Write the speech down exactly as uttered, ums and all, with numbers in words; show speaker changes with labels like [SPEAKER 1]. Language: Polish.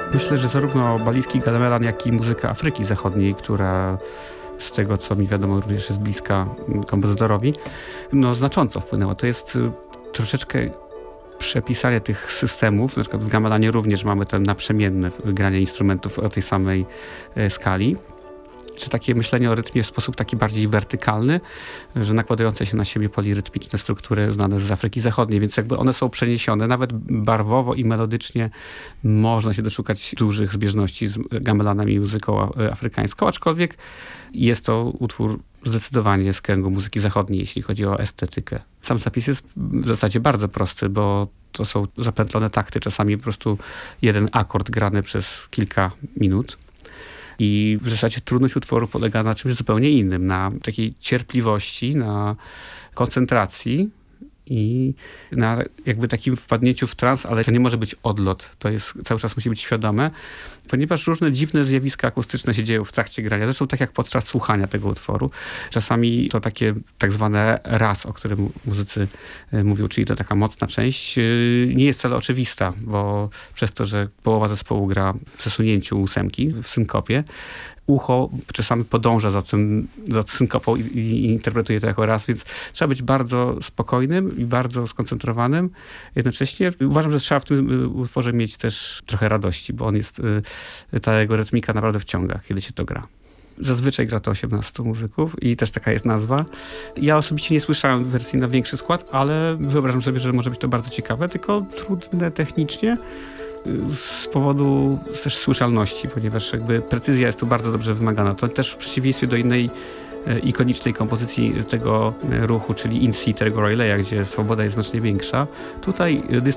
[SPEAKER 1] Myślę, że zarówno balijski gamelan, jak i muzyka Afryki Zachodniej, która z tego, co mi wiadomo, również jest bliska kompozytorowi, no znacząco wpłynęła. To jest troszeczkę przepisanie tych systemów. Na przykład w gamelanie również mamy ten naprzemienne granie instrumentów o tej samej skali. Czy takie myślenie o rytmie w sposób taki bardziej wertykalny, że nakładające się na siebie polirytmiczne struktury znane z Afryki Zachodniej, więc jakby one są przeniesione, nawet barwowo i melodycznie można się doszukać dużych zbieżności z gamelanami i muzyką afrykańską, aczkolwiek jest to utwór zdecydowanie z kręgu muzyki zachodniej, jeśli chodzi o estetykę. Sam zapis jest w zasadzie bardzo prosty, bo to są zapętlone takty, czasami po prostu jeden akord grany przez kilka minut. I w zasadzie trudność utworu polega na czymś zupełnie innym, na takiej cierpliwości, na koncentracji i na jakby takim wpadnięciu w trans, ale to nie może być odlot, to jest, cały czas musi być świadome, ponieważ różne dziwne zjawiska akustyczne się dzieją w trakcie grania, zresztą tak jak podczas słuchania tego utworu. Czasami to takie tak zwane raz, o którym muzycy mówią, czyli to taka mocna część, nie jest wcale oczywista, bo przez to, że połowa zespołu gra w przesunięciu ósemki, w synkopie, ucho czasami podąża za tym, za synkopą i, i interpretuje to jako raz, więc trzeba być bardzo spokojnym i bardzo skoncentrowanym. Jednocześnie uważam, że trzeba w tym utworze mieć też trochę radości, bo on jest, ta jego rytmika naprawdę wciąga, kiedy się to gra. Zazwyczaj gra to osiemnastu muzyków i też taka jest nazwa. Ja osobiście nie słyszałem wersji na większy skład, ale wyobrażam sobie, że może być to bardzo ciekawe, tylko trudne technicznie z powodu też słyszalności, ponieważ jakby precyzja jest tu bardzo dobrze wymagana. To też w przeciwieństwie do innej ikonicznej kompozycji tego ruchu, czyli In Si Terego Riley'a, gdzie swoboda jest znacznie większa. Tutaj